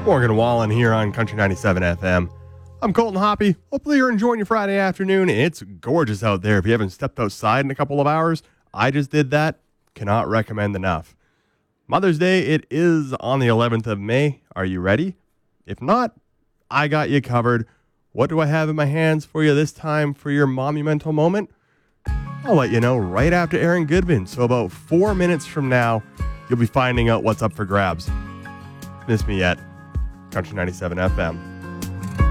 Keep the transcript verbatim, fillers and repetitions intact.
Morgan Wallen here on Country ninety-seven F M. I'm Colton Hoppy. Hopefully you're enjoying your Friday afternoon. It's gorgeous out there. If you haven't stepped outside in a couple of hours, I just did that. Cannot recommend enough. Mother's Day, it is on the eleventh of May. Are you ready? If not, I got you covered. What do I have in my hands for you this time for your monumental moment? I'll let you know right after Aaron Goodman. So about four minutes from now, you'll be finding out what's up for grabs. Miss me yet. Country ninety-seven F M.